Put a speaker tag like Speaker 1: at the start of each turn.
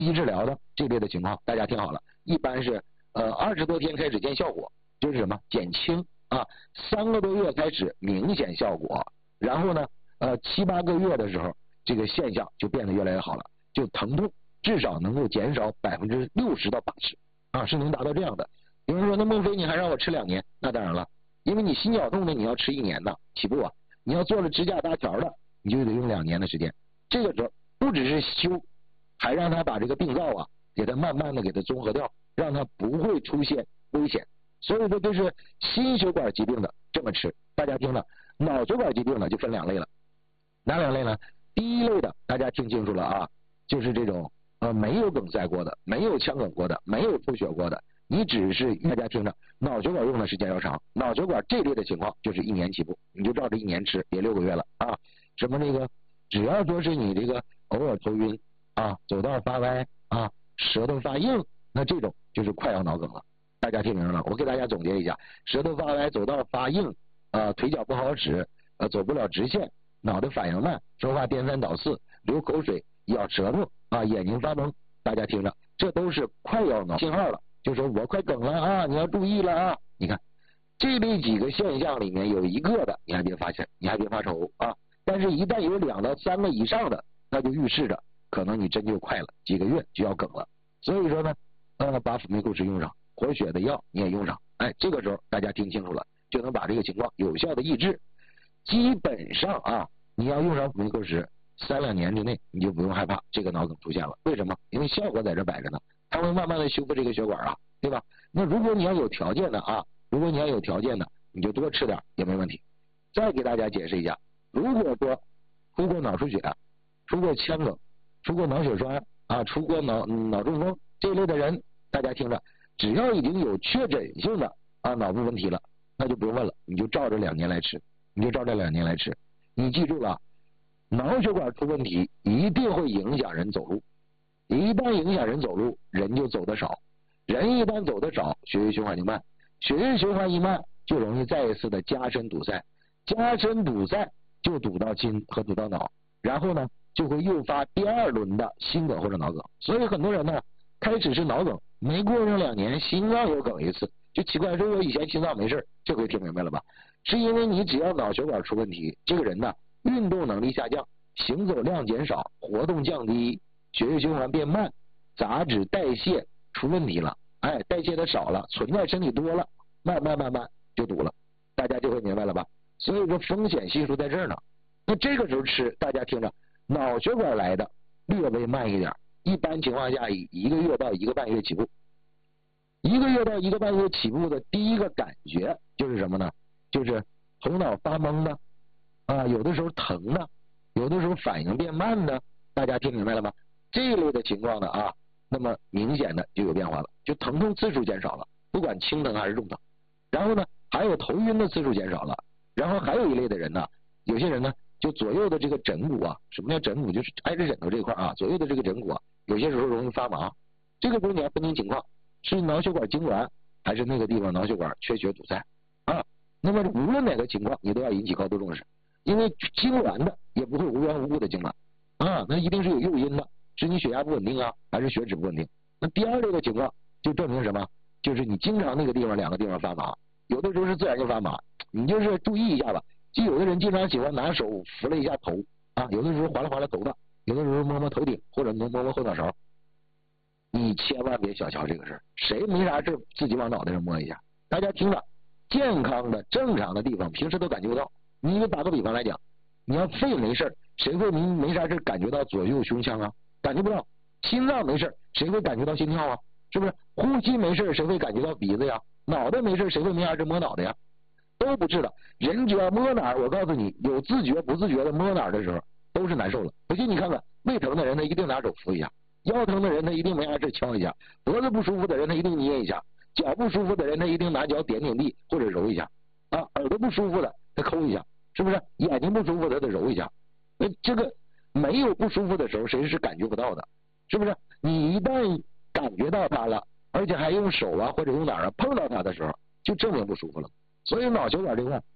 Speaker 1: 期治疗的这类的情况，大家听好了，一般是20多天开始见效果，就是什么减轻啊，3个多月开始明显效果，然后呢7、8个月的时候，这个现象就变得越来越好了，就疼痛至少能够减少60%到80%啊，是能达到这样的。有人说那孟非你还让我吃2年，那当然了，因为你心绞痛的你要吃1年的起步啊，你要做了支架搭桥的，你就得用2年的时间。这个时候不只是修，还让他把这个病灶啊给他慢慢的给他综合掉，让他不会出现危险。所以说这是心血管疾病的这么吃，大家听了。脑血管疾病呢就分2类了，哪2类呢？第一类的大家听清楚了啊，就是这种没有梗塞过的，没有腔梗过的，没有出血过的，你只是大家听着，脑血管用的时间要长，脑血管这类的情况就是1年起步，你就照着1年吃，别6个月了啊。什么那个只要说是你这个偶尔头晕啊，走道发歪啊，舌头发硬，那这种就是快要脑梗了。大家听明白了？我给大家总结一下：舌头发歪，走道发硬，腿脚不好使，走不了直线，脑袋反应慢，说话颠3倒4，流口水，咬舌头啊，眼睛发懵。大家听着，这都是快要脑信号了，就说我快梗了啊，你要注意了啊。你看这类几个现象里面有一个的，你还别发现，你还别发愁啊。但是一旦有2到3个以上的，那就预示着可能你真就快了，几个月就要梗了。所以说呢，把辅酶固醇用上，活血的药你也用上，哎，这个时候大家听清楚了，就能把这个情况有效的抑制。基本上啊，你要用上辅酶固醇，3、2年之内你就不用害怕这个脑梗出现了。为什么？因为效果在这摆着呢，它会慢慢的修复这个血管啊，对吧？那如果你要有条件的啊，你就多吃点也没问题。再给大家解释一下，如果说出过脑出血、出过腔梗、出过脑血栓啊、出过脑中风这一类的人，大家听着，只要已经有确诊性的脑部问题了，那就不用问了，你就照着2年来吃，你记住了，脑血管出问题一定会影响人走路，一旦影响人走路，人就走得少，人一旦走得少，血液循环就慢，血液循环一慢，就容易再一次的加深堵塞，加深堵塞就堵到心和堵到脑，然后呢就会诱发第2轮的心梗或者脑梗。所以很多人呢开始是脑梗，没过上2年心脏又梗一次，就奇怪，说我以前心脏没事，这回听明白了吧？是因为你只要脑血管出问题，这个人呢运动能力下降，行走量减少，活动降低，血液循环变慢，杂质代谢出问题了，哎，代谢的少了，存在身体多了，慢慢就堵了，大家就会明白了吧？所以说风险系数在这儿呢。那这个时候吃，大家听着，脑血管来的略微慢一点，一般情况下以1个月到1个半月起步。1个月到1个半月起步的第一个感觉就是什么呢？就是头脑发懵的啊，有的时候疼的，有的时候反应变慢的，大家听明白了吗？这一类的情况呢啊，那么明显的就有变化了，就疼痛次数减少了，不管轻疼还是重疼。然后呢，还有头晕的次数减少了。然后还有一类的人呢，有些人呢就左右的这个枕骨啊，什么叫枕骨？就是挨着枕头这块啊，左右的这个枕骨啊，有些时候容易发麻。这个时候你要分清情况，是脑血管痉挛还是那个地方脑血管缺血堵塞啊？那么无论哪个情况，你都要引起高度重视，因为痉挛的也不会无缘无故的痉挛啊，那一定是有诱因的，是你血压不稳定啊，还是血脂不稳定？那第2类的情况就证明什么？就是你经常那个地方2个地方发麻，有的时候是自然就发麻，你就是注意一下吧。就有的人经常喜欢拿手扶了一下头啊，有的时候划拉划拉头发，有的时候摸摸头顶或者摸摸后脑勺，你千万别小瞧这个事儿，谁没啥事自己往脑袋上摸一下？大家听了，健康的正常的地方平时都感觉不到。你打个比方来讲，你要肺没事，谁会没啥事感觉到左右胸腔啊？感觉不到。心脏没事，谁会感觉到心跳啊？是不是？呼吸没事，谁会感觉到鼻子呀？脑袋没事，谁会没啥事摸脑袋呀？都不知道。人只要摸哪儿，我告诉你，有自觉不自觉的摸哪儿的时候，都是难受了。不信你看看，胃疼的人他一定拿手扶一下，腰疼的人他一定没啥事敲一下，脖子不舒服的人他一定捏一下，脚不舒服的人他一定拿脚点地或者揉一下啊，耳朵不舒服的他抠一下，是不是？眼睛不舒服的他得揉一下。这个没有不舒服的时候，谁是感觉不到的？是不是？你一旦感觉到它了，而且还用手啊或者用哪儿碰到它的时候，就证明不舒服了。所以脑血管这块